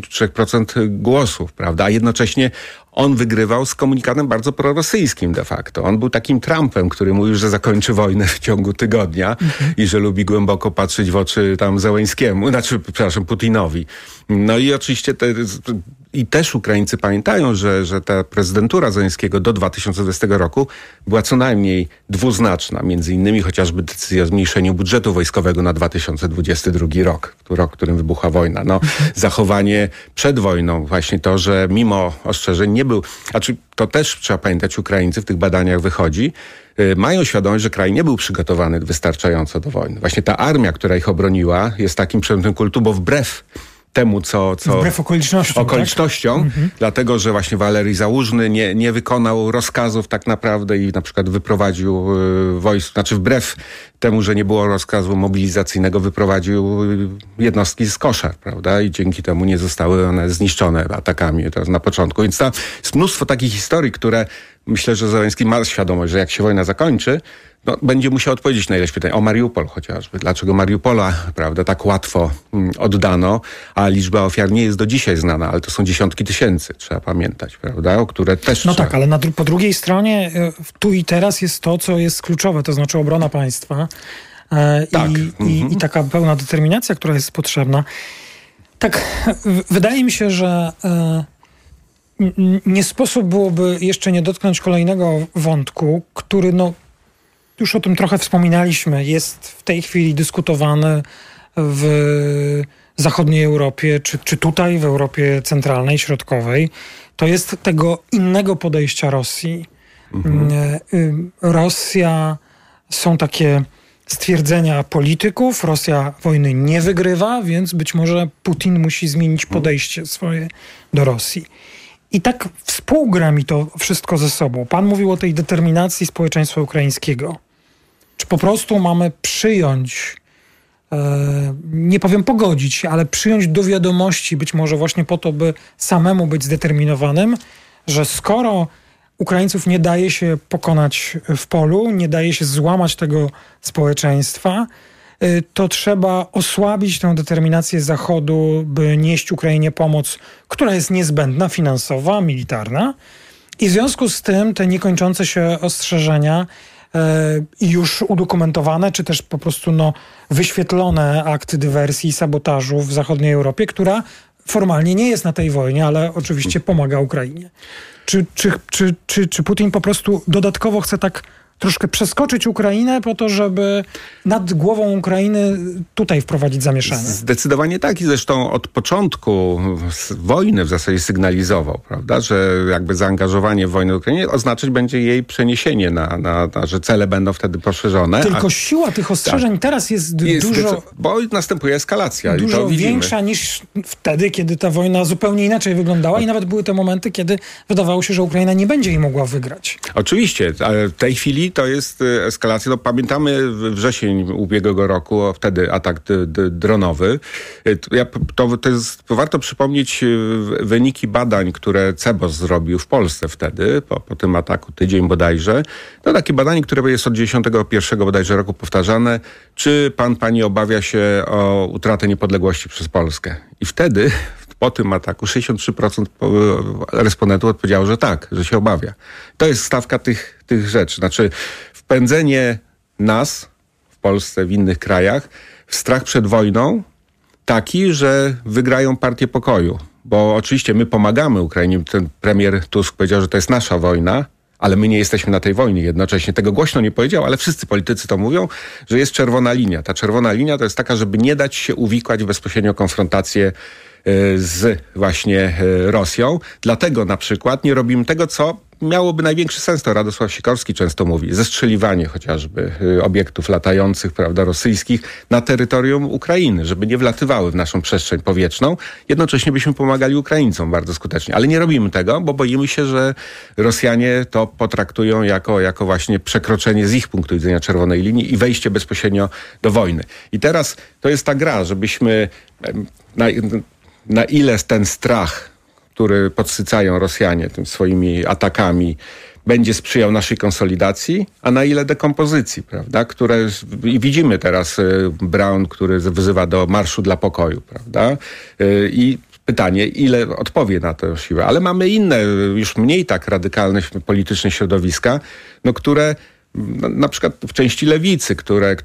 73% głosów, prawda? A jednocześnie on wygrywał z komunikatem bardzo prorosyjskim de facto. On był takim Trumpem, który mówił, że zakończy wojnę w ciągu tygodnia i że lubi głęboko patrzeć w oczy tam Zełenskiemu, Putinowi. No i oczywiście i też Ukraińcy pamiętają, że ta prezydentura Zełenskiego do 2020 roku była co najmniej dwuznaczna. Między innymi chociażby decyzja o zmniejszeniu budżetu wojskowego na 2022 rok, w którym wybuchła wojna. No, zachowanie przed wojną, właśnie to, że mimo ostrzeżeń nie był, to też trzeba pamiętać, Ukraińcy w tych badaniach wychodzi, mają świadomość, że kraj nie był przygotowany wystarczająco do wojny. Właśnie ta armia, która ich obroniła, jest takim przedmiotem kultu, bo wbrew temu, co wbrew okolicznościom, tak? Dlatego, że właśnie Walerii Załużny nie wykonał rozkazów tak naprawdę i na przykład wyprowadził wojsk, wbrew temu, że nie było rozkazu mobilizacyjnego, wyprowadził jednostki z koszar, prawda? I dzięki temu nie zostały one zniszczone atakami teraz na początku. Więc jest mnóstwo takich historii, które myślę, że Zełenski ma świadomość, że jak się wojna zakończy, będzie musiał odpowiedzieć na ileś pytań. O Mariupol chociażby. Dlaczego Mariupola, prawda, tak łatwo oddano, a liczba ofiar nie jest do dzisiaj znana, ale to są dziesiątki tysięcy, trzeba pamiętać, prawda, o które też trzeba... tak, ale po drugiej stronie tu i teraz jest to, co jest kluczowe, to znaczy obrona państwa i taka pełna determinacja, która jest potrzebna. Tak, wydaje mi się, że nie sposób byłoby jeszcze nie dotknąć kolejnego wątku, który już o tym trochę wspominaliśmy, jest w tej chwili dyskutowany w zachodniej Europie, czy tutaj w Europie centralnej, środkowej. To jest tego innego podejścia Rosji. Rosja, są takie stwierdzenia polityków, Rosja wojny nie wygrywa, więc być może Putin musi zmienić podejście swoje do Rosji. I tak współgra mi to wszystko ze sobą. Pan mówił o tej determinacji społeczeństwa ukraińskiego. Czy po prostu mamy przyjąć, nie powiem pogodzić się, ale przyjąć do wiadomości, być może właśnie po to, by samemu być zdeterminowanym, że skoro Ukraińców nie daje się pokonać w polu, nie daje się złamać tego społeczeństwa, to trzeba osłabić tę determinację Zachodu, by nieść Ukrainie pomoc, która jest niezbędna, finansowa, militarna. I w związku z tym te niekończące się ostrzeżenia i już udokumentowane, czy też po prostu wyświetlone akty dywersji i sabotażu w zachodniej Europie, która formalnie nie jest na tej wojnie, ale oczywiście pomaga Ukrainie. Czy Putin po prostu dodatkowo chce tak troszkę przeskoczyć Ukrainę po to, żeby nad głową Ukrainy tutaj wprowadzić zamieszanie? Zdecydowanie tak i zresztą od początku wojny w zasadzie sygnalizował, prawda, że jakby zaangażowanie w wojnę w Ukrainie oznaczać będzie jej przeniesienie że cele będą wtedy poszerzone. Tylko siła tych ostrzeżeń teraz jest dużo... Bo następuje eskalacja. Dużo i to widzimy. większa niż wtedy, kiedy ta wojna zupełnie inaczej wyglądała i nawet były te momenty, kiedy wydawało się, że Ukraina nie będzie jej mogła wygrać. Oczywiście, ale w tej chwili to jest eskalacja. No, pamiętamy wrzesień ubiegłego roku, wtedy atak dronowy. Warto przypomnieć wyniki badań, które CEBOS zrobił w Polsce wtedy, po tym ataku, tydzień bodajże. To takie badanie, które jest od 91 bodajże roku powtarzane. Czy pani obawia się o utratę niepodległości przez Polskę? I wtedy, po tym ataku, 63% respondentów odpowiedziało, że tak, że się obawia. To jest stawka tych rzeczy. Znaczy wpędzenie nas w Polsce, w innych krajach, w strach przed wojną taki, że wygrają partię pokoju. Bo oczywiście my pomagamy Ukrainie. Ten premier Tusk powiedział, że to jest nasza wojna, ale my nie jesteśmy na tej wojnie. Jednocześnie tego głośno nie powiedział, ale wszyscy politycy to mówią, że jest czerwona linia. Ta czerwona linia to jest taka, żeby nie dać się uwikłać w bezpośrednią konfrontację z właśnie Rosją. Dlatego na przykład nie robimy tego, co miałoby największy sens, to Radosław Sikorski często mówi, zestrzeliwanie chociażby obiektów latających, prawda, rosyjskich na terytorium Ukrainy, żeby nie wlatywały w naszą przestrzeń powietrzną. Jednocześnie byśmy pomagali Ukraińcom bardzo skutecznie. Ale nie robimy tego, bo boimy się, że Rosjanie to potraktują jako właśnie przekroczenie z ich punktu widzenia czerwonej linii i wejście bezpośrednio do wojny. I teraz to jest ta gra, żebyśmy na ile ten strach, który podsycają Rosjanie tym swoimi atakami, będzie sprzyjał naszej konsolidacji, a na ile dekompozycji, prawda? I widzimy teraz Braun, który wzywa do marszu dla pokoju, prawda? I pytanie, ile odpowie na tę siłę. Ale mamy inne, już mniej tak radykalne polityczne środowiska, które na przykład w części lewicy, które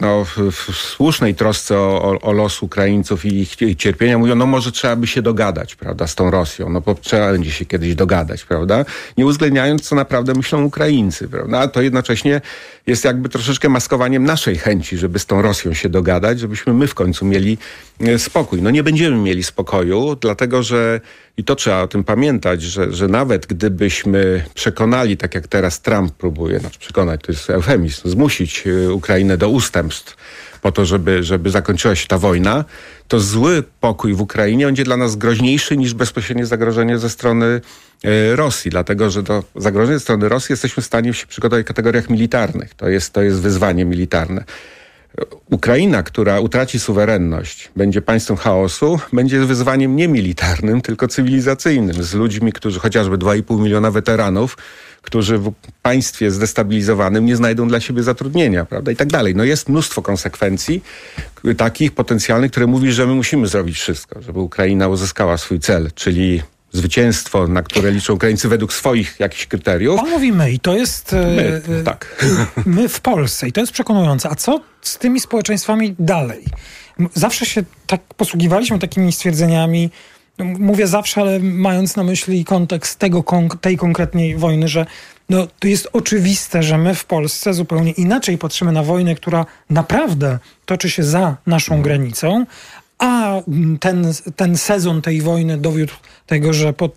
w słusznej trosce o los Ukraińców i ich cierpienia mówią, może trzeba by się dogadać, prawda, z tą Rosją, bo trzeba będzie się kiedyś dogadać, prawda, nie uwzględniając, co naprawdę myślą Ukraińcy, prawda, a to jednocześnie jest jakby troszeczkę maskowaniem naszej chęci, żeby z tą Rosją się dogadać, żebyśmy my w końcu mieli spokój. Nie będziemy mieli spokoju, dlatego że i to trzeba o tym pamiętać, że nawet gdybyśmy przekonali, tak jak teraz Trump próbuje, przekonać, to jest eufemizm, zmusić Ukrainę do ustępstw po to, żeby zakończyła się ta wojna, to zły pokój w Ukrainie będzie dla nas groźniejszy niż bezpośrednie zagrożenie ze strony Rosji, dlatego że do zagrożenia ze strony Rosji jesteśmy w stanie się przygotować w kategoriach militarnych. To jest wyzwanie militarne. Ukraina, która utraci suwerenność, będzie państwem chaosu, będzie wyzwaniem nie militarnym, tylko cywilizacyjnym, z ludźmi, którzy chociażby 2,5 miliona weteranów, którzy w państwie zdestabilizowanym nie znajdą dla siebie zatrudnienia, prawda, i tak dalej. Jest mnóstwo konsekwencji takich potencjalnych, które mówi, że my musimy zrobić wszystko, żeby Ukraina uzyskała swój cel, czyli zwycięstwo, na które liczą Ukraińcy według swoich jakichś kryteriów. Pan mówi my i to jest tak. My w Polsce i to jest przekonujące. A co z tymi społeczeństwami dalej? Zawsze się tak posługiwaliśmy takimi stwierdzeniami, mówię zawsze, ale mając na myśli kontekst tej konkretnej wojny, że to jest oczywiste, że my w Polsce zupełnie inaczej patrzymy na wojnę, która naprawdę toczy się za naszą granicą, a ten sezon tej wojny dowiódł tego,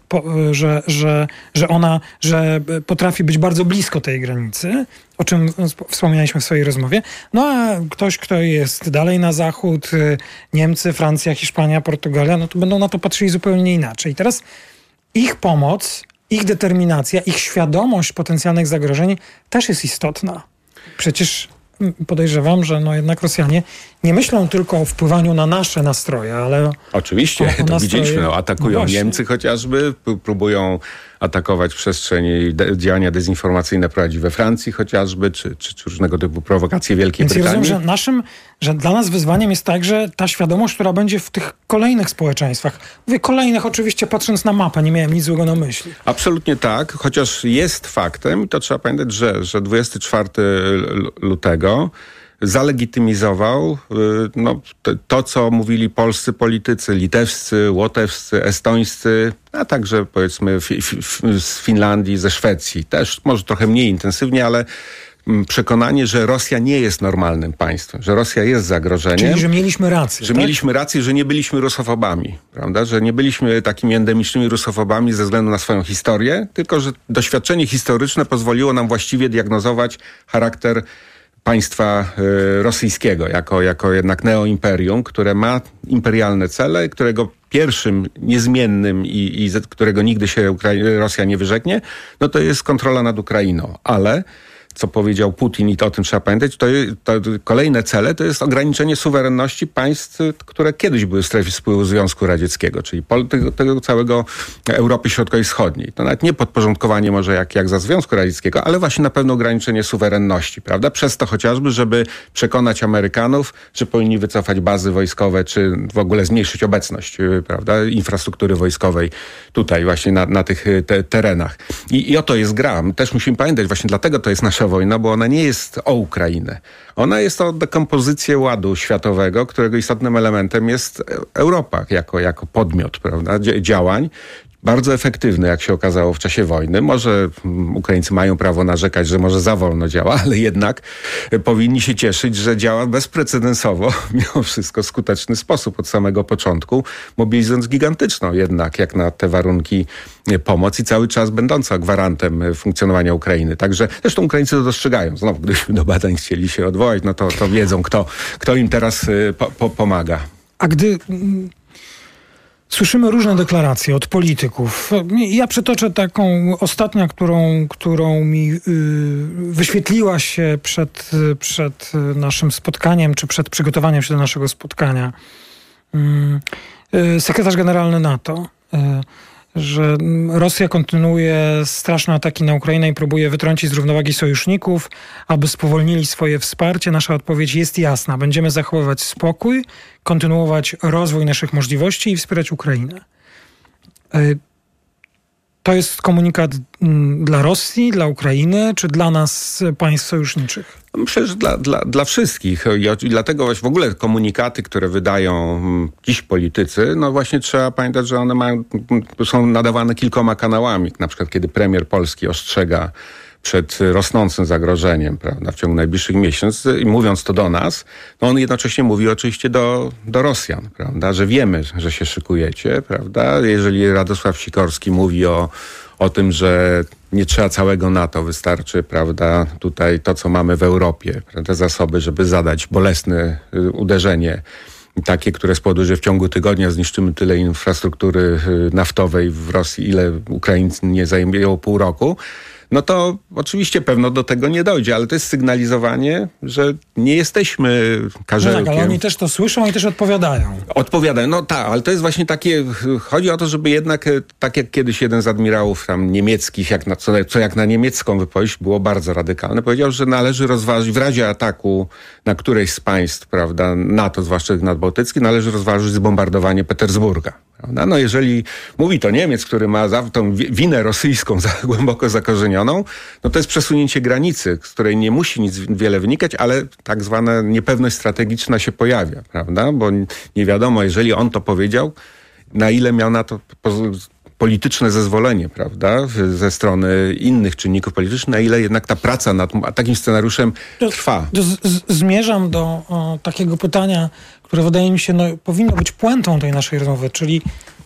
że ona potrafi być bardzo blisko tej granicy, o czym wspomnialiśmy w swojej rozmowie. A ktoś, kto jest dalej na zachód, Niemcy, Francja, Hiszpania, Portugalia, to będą na to patrzyli zupełnie inaczej. I teraz ich pomoc, ich determinacja, ich świadomość potencjalnych zagrożeń też jest istotna. Przecież podejrzewam, że jednak Rosjanie nie myślą tylko o wpływaniu na nasze nastroje, ale oczywiście, to widzieliśmy. Atakują Niemcy chociażby, próbują atakować przestrzeń i działania dezinformacyjne prowadzi we Francji chociażby, czy różnego typu prowokacje Wielkiej Brytanii. Więc ja rozumiem, że dla nas wyzwaniem jest także ta świadomość, która będzie w tych kolejnych społeczeństwach. Mówię kolejnych oczywiście patrząc na mapę, nie miałem nic złego na myśli. Absolutnie tak, chociaż jest faktem, i to trzeba pamiętać, że 24 lutego zalegitymizował to, co mówili polscy politycy, litewscy, łotewscy, estońscy, a także powiedzmy z Finlandii, ze Szwecji. Też może trochę mniej intensywnie, ale przekonanie, że Rosja nie jest normalnym państwem, że Rosja jest zagrożeniem. Czyli, że mieliśmy rację. Że mieliśmy rację, że nie byliśmy rusofobami, prawda? Że nie byliśmy takimi endemicznymi rusofobami ze względu na swoją historię, tylko że doświadczenie historyczne pozwoliło nam właściwie diagnozować charakter państwa rosyjskiego jako jednak neoimperium, które ma imperialne cele, którego pierwszym niezmiennym i którego nigdy się Rosja nie wyrzeknie, no to jest kontrola nad Ukrainą. Ale co powiedział Putin i to o tym trzeba pamiętać, to kolejne cele to jest ograniczenie suwerenności państw, które kiedyś były w strefie wpływu Związku Radzieckiego, czyli tego całego Europy Środkowo-Wschodniej. To nawet nie podporządkowanie może jak za Związku Radzieckiego, ale właśnie na pewno ograniczenie suwerenności, prawda? Przez to chociażby, żeby przekonać Amerykanów, że powinni wycofać bazy wojskowe, czy w ogóle zmniejszyć obecność, prawda, infrastruktury wojskowej tutaj właśnie na tych terenach. I o to jest gra. My też musimy pamiętać, właśnie dlatego to jest nasza wojna, bo ona nie jest o Ukrainę. Ona jest o dekompozycję ładu światowego, którego istotnym elementem jest Europa jako podmiot, prawda, działań. Bardzo efektywny, jak się okazało w czasie wojny. Może Ukraińcy mają prawo narzekać, że może za wolno działa, ale jednak powinni się cieszyć, że działa bezprecedensowo, mimo wszystko skuteczny sposób od samego początku, mobilizując gigantyczną jednak, jak na te warunki, pomoc i cały czas będąca gwarantem funkcjonowania Ukrainy. Także zresztą Ukraińcy to dostrzegają. Znowu, gdybyśmy do badań chcieli się odwołać, no to wiedzą, kto im teraz pomaga. A gdy słyszymy różne deklaracje od polityków. Ja przytoczę taką ostatnią, którą mi wyświetliła się przed naszym spotkaniem, czy przed przygotowaniem się do naszego spotkania. Sekretarz generalny NATO, że Rosja kontynuuje straszne ataki na Ukrainę i próbuje wytrącić z równowagi sojuszników, aby spowolnili swoje wsparcie. Nasza odpowiedź jest jasna. Będziemy zachowywać spokój, kontynuować rozwój naszych możliwości i wspierać Ukrainę. To jest komunikat dla Rosji, dla Ukrainy, czy dla nas, państw sojuszniczych? Myślę, że dla wszystkich. I dlatego właśnie w ogóle komunikaty, które wydają dziś politycy, no właśnie trzeba pamiętać, że one są nadawane kilkoma kanałami. Na przykład kiedy premier Polski ostrzega przed rosnącym zagrożeniem, prawda, w ciągu najbliższych miesięcy i mówiąc to do nas, no on jednocześnie mówi oczywiście do Rosjan, prawda, że wiemy, że się szykujecie, prawda. Jeżeli Radosław Sikorski mówi o tym, że nie trzeba całego NATO, wystarczy, prawda, tutaj to, co mamy w Europie, prawda, zasoby, żeby zadać bolesne uderzenie, takie, które spowoduje, że w ciągu tygodnia zniszczymy tyle infrastruktury naftowej w Rosji, ile Ukraińcy nie zajęło pół roku, no to oczywiście pewno do tego nie dojdzie, ale to jest sygnalizowanie, że nie jesteśmy karzełkiem. No tak, ale oni też to słyszą i też odpowiadają. Odpowiadają, no tak, ale to jest właśnie takie, chodzi o to, żeby jednak, tak jak kiedyś jeden z admirałów tam niemieckich, jak na niemiecką wypowiedź, było bardzo radykalne, powiedział, że należy rozważyć w razie ataku na któreś z państw, prawda, NATO, zwłaszcza nadbałtyckich, należy rozważyć zbombardowanie Petersburga. Prawda? No jeżeli mówi to Niemiec, który ma tą winę rosyjską głęboko zakorzenioną, no to jest przesunięcie granicy, z której nie musi nic wiele wynikać, ale tak zwana niepewność strategiczna się pojawia, prawda? Bo nie wiadomo, jeżeli on to powiedział, na ile miał na to polityczne zezwolenie, prawda, ze strony innych czynników politycznych, na ile jednak ta praca nad takim scenariuszem trwa. Zmierzam do takiego pytania, które wydaje mi się powinno być puentą tej naszej rozmowy, czyli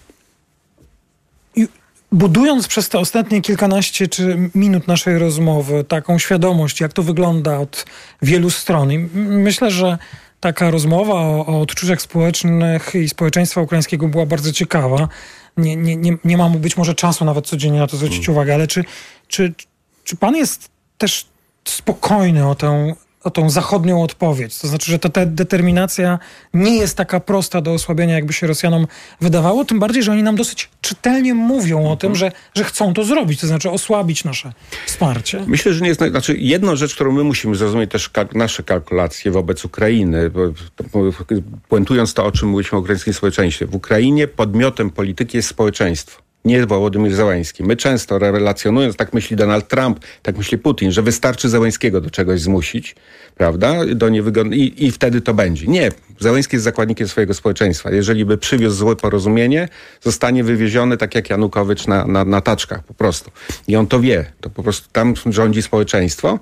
budując przez te ostatnie kilkanaście minut naszej rozmowy taką świadomość, jak to wygląda od wielu stron. I myślę, że taka rozmowa o odczuciach społecznych i społeczeństwa ukraińskiego była bardzo ciekawa. Nie mamy być może czasu nawet codziennie na to zwrócić uwagę, ale czy pan jest też spokojny o tą zachodnią odpowiedź? To znaczy, że ta determinacja nie jest taka prosta do osłabienia, jakby się Rosjanom wydawało, tym bardziej, że oni nam dosyć czytelnie mówią o tym, że chcą to zrobić, to znaczy osłabić nasze wsparcie. Myślę, że nie jest... Znaczy, jedną rzecz, którą my musimy zrozumieć też nasze kalkulacje wobec Ukrainy, puentując to, o czym mówiliśmy o ukraińskim społeczeństwie. W Ukrainie podmiotem polityki jest społeczeństwo. Nie Wołodymyr Zełański. My często relacjonując, tak myśli Donald Trump, tak myśli Putin, że wystarczy Zełańskiego do czegoś zmusić, prawda? I wtedy to będzie. Nie. Zełański jest zakładnikiem swojego społeczeństwa. Jeżeli by przywiózł złe porozumienie, zostanie wywieziony tak jak Janukowycz na taczkach po prostu. I on to wie. To po prostu tam rządzi społeczeństwo.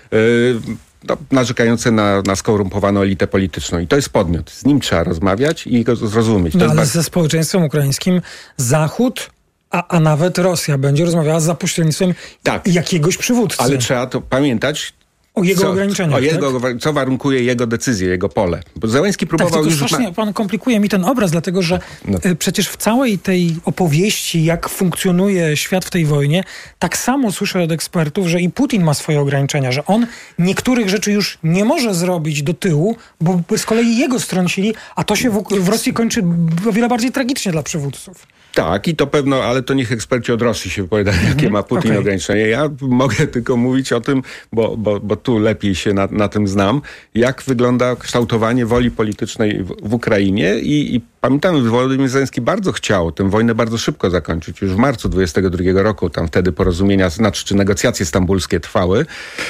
narzekające na skorumpowaną elitę polityczną. I to jest podmiot. Z nim trzeba rozmawiać i go zrozumieć. Ale ze społeczeństwem ukraińskim Zachód, a nawet Rosja będzie rozmawiała za pośrednictwem jakiegoś przywódcy. Ale trzeba to pamiętać, o jego ograniczeniach, co warunkuje jego decyzję, jego pole. Bo Zełenski próbował już... strasznie pan komplikuje mi ten obraz, dlatego że przecież w całej tej opowieści, jak funkcjonuje świat w tej wojnie, tak samo słyszę od ekspertów, że i Putin ma swoje ograniczenia, że on niektórych rzeczy już nie może zrobić do tyłu, bo z kolei jego strącili, a to się w Rosji kończy o wiele bardziej tragicznie dla przywódców. Tak, i to pewno, ale to niech eksperci od Rosji się wypowiadają, jakie ma Putin ograniczenia. Ja mogę tylko mówić o tym, bo tu lepiej się na tym znam, jak wygląda kształtowanie woli politycznej w Ukrainie i pamiętamy, Wołodymyr Zełenski bardzo chciał tę wojnę bardzo szybko zakończyć. Już w marcu 22 roku, tam wtedy porozumienia, czy negocjacje stambulskie trwały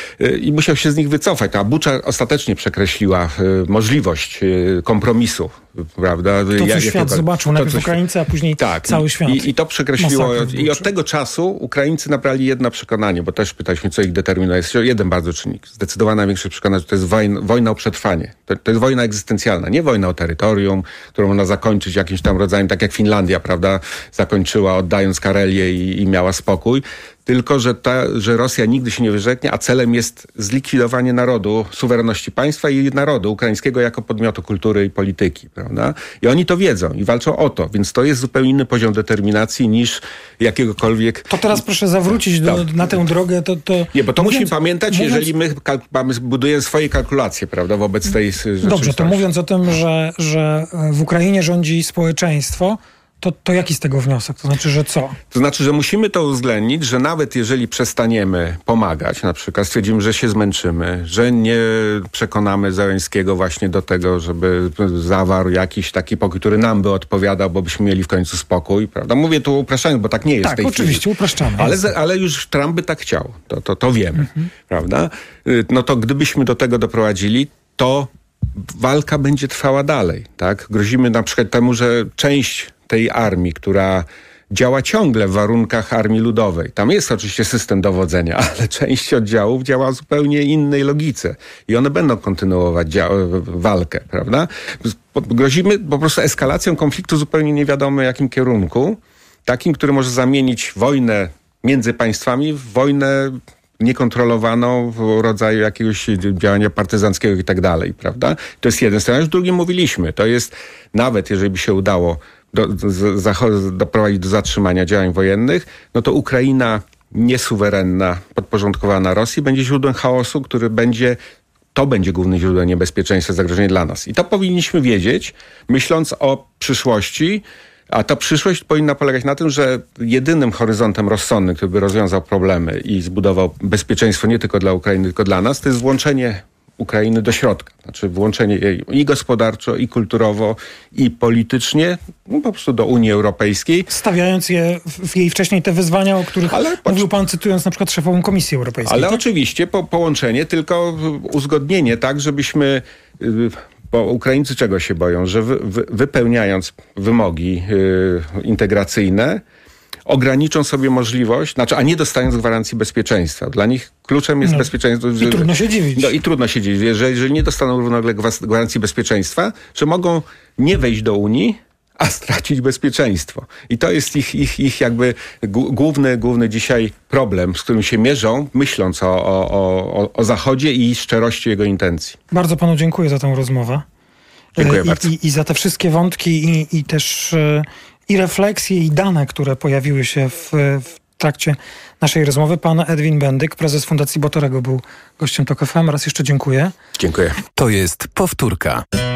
i musiał się z nich wycofać. Ta Bucza ostatecznie przekreśliła możliwość kompromisu, prawda? To, co świat zobaczył, najpierw Ukraińcy, a później cały świat. I to przekreśliło. I od tego czasu Ukraińcy nabrali jedno przekonanie, bo też pytaliśmy, co ich determinuje. Jest jeden bardzo czynnik. Zdecydowana większość przekonania, że to jest wojna o przetrwanie. To jest wojna egzystencjalna, nie wojna o terytorium, którą można zakończyć jakimś tam rodzajem, tak jak Finlandia, prawda, zakończyła oddając Karelię i miała spokój. Tylko, że Rosja nigdy się nie wyrzeknie, a celem jest zlikwidowanie narodu, suwerenności państwa i narodu ukraińskiego jako podmiotu kultury i polityki, prawda? I oni to wiedzą i walczą o to, więc to jest zupełnie inny poziom determinacji niż jakiegokolwiek... To teraz proszę zawrócić na tę drogę, Nie, bo to musimy pamiętać, jeżeli my budujemy swoje kalkulacje, prawda, wobec tej rzeczywistości. Dobrze, to mówiąc o tym, że w Ukrainie rządzi społeczeństwo, to jaki z tego wniosek? To znaczy, że co? To znaczy, że musimy to uwzględnić, że nawet jeżeli przestaniemy pomagać, na przykład stwierdzimy, że się zmęczymy, że nie przekonamy Zełenskiego właśnie do tego, żeby zawarł jakiś taki pokój, który nam by odpowiadał, bo byśmy mieli w końcu spokój, prawda? Mówię tu upraszczając, bo tak nie jest w tej chwili. Tak, oczywiście, upraszczamy. Ale już Trump by tak chciał. To wiemy, prawda? No to gdybyśmy do tego doprowadzili, to walka będzie trwała dalej, tak? Grozimy na przykład temu, że część tej armii, która działa ciągle w warunkach armii ludowej. Tam jest oczywiście system dowodzenia, ale część oddziałów działa w zupełnie innej logice. I one będą kontynuować walkę, prawda? Grozimy po prostu eskalacją konfliktu zupełnie nie wiadomo jakim kierunku. Takim, który może zamienić wojnę między państwami w wojnę niekontrolowaną w rodzaju jakiegoś działania partyzanckiego i tak dalej, prawda? To jest jeden scenariusz. Drugim mówiliśmy. To jest, nawet jeżeli by się udało doprowadzić do zatrzymania działań wojennych, no to Ukraina niesuwerenna, podporządkowana Rosji będzie źródłem chaosu, to będzie głównym źródłem niebezpieczeństwa, zagrożenia dla nas. I to powinniśmy wiedzieć, myśląc o przyszłości, a ta przyszłość powinna polegać na tym, że jedynym horyzontem rozsądnym, który by rozwiązał problemy i zbudował bezpieczeństwo nie tylko dla Ukrainy, tylko dla nas, to jest włączenie Ukrainy do środka. Znaczy włączenie jej i gospodarczo, i kulturowo, i politycznie, po prostu do Unii Europejskiej. Stawiając jej wcześniej te wyzwania, o których mówił pan, cytując na przykład szefową Komisji Europejskiej. Ale oczywiście połączenie, tylko uzgodnienie tak, żebyśmy... Bo Ukraińcy czego się boją? Że wypełniając wymogi integracyjne, ograniczą sobie możliwość, a nie dostając gwarancji bezpieczeństwa. Dla nich kluczem jest bezpieczeństwo. I trudno się dziwić. I trudno się dziwić, że jeżeli nie dostaną równolegle gwarancji bezpieczeństwa, że mogą nie wejść do Unii, a stracić bezpieczeństwo. I to jest ich jakby główny dzisiaj problem, z którym się mierzą, myśląc o Zachodzie i szczerości jego intencji. Bardzo panu dziękuję za tę rozmowę. Dziękuję bardzo. I za te wszystkie wątki i też i refleksje, i dane, które pojawiły się w trakcie naszej rozmowy. Pan Edwin Bendyk, prezes Fundacji Botorego, był gościem TOK FM. Raz jeszcze dziękuję. Dziękuję. To jest powtórka.